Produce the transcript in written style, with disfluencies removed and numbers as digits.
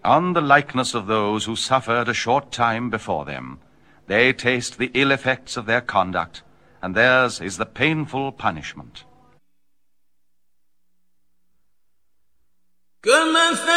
on the likeness of those who suffered a short time before them. They taste the ill effects of their conduct, and theirs is the painful punishment.